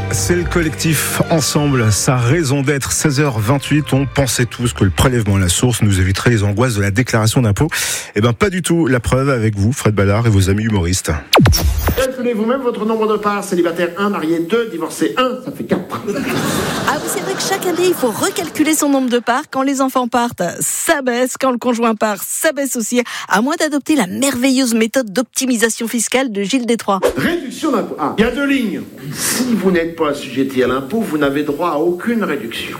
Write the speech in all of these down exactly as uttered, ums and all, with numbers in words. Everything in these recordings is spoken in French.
C'est le collectif Ensemble, sa raison d'être. Seize heures vingt-huit, on pensait tous que le prélèvement à la source nous éviterait les angoisses de la déclaration d'impôt. Eh ben pas du tout. La preuve avec vous, Fred Ballard et vos amis humoristes. Calculez vous-même votre nombre de parts. Célibataire un, marié deux, divorcé un, ça fait quatre. Ah oui, c'est vrai que chaque année, il faut recalculer son nombre de parts. Quand les enfants partent, ça baisse. Quand le conjoint part, ça baisse aussi. À moins d'adopter la merveilleuse méthode d'optimisation fiscale de Gilles Détroit. Réduction d'impôt. Ah, il y a deux lignes. Si vous n'êtes pas assujetti à l'impôt, vous n'avez droit à aucune réduction.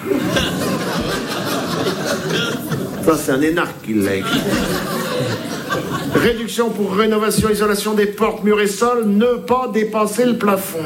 Ça, c'est un énarque qui l'a écrit. Réduction pour rénovation, isolation des portes, murs et sols, ne pas dépasser le plafond.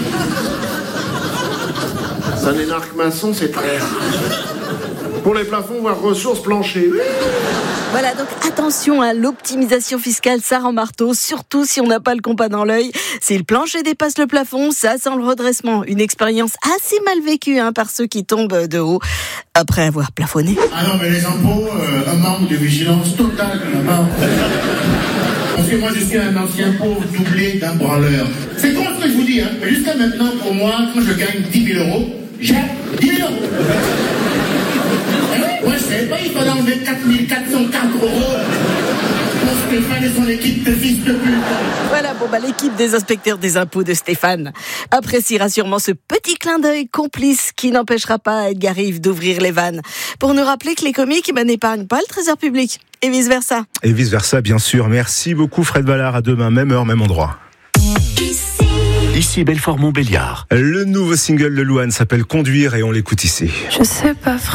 C'est un énarque maçon, c'est très rare. Pour les plafonds, voire ressources planchers. Voilà, donc attention à l'optimisation fiscale, ça rend marteau, surtout si on n'a pas le compas dans l'œil. Si le plancher dépasse le plafond, ça sent le redressement. Une expérience assez mal vécue hein, par ceux qui tombent de haut après avoir plafonné. Ah non, mais les impôts, euh, un manque de vigilance totale de la part. Parce que moi, je suis un ancien pauvre doublé d'un branleur. C'est con ce que je vous dis, hein. Mais jusqu'à maintenant, pour moi, quand je gagne dix mille euros, j'ai dix mille euros. Moi, je savais pas, il fallait enlever quatre mille quatre cent quatre euros pour Stéphane et son équipe de fils de pute. Voilà, bon bah l'équipe des inspecteurs des impôts de Stéphane appréciera sûrement ce petit clin d'œil complice qui n'empêchera pas Edgar Rive d'ouvrir les vannes pour nous rappeler que les comiques bah, n'épargnent pas le trésor public et vice versa. Et vice versa, bien sûr. Merci beaucoup Fred Ballard. À demain, même heure, même endroit. Ici Belfort Montbéliard. Le nouveau single de Louane s'appelle Conduire et on l'écoute ici. Je sais pas.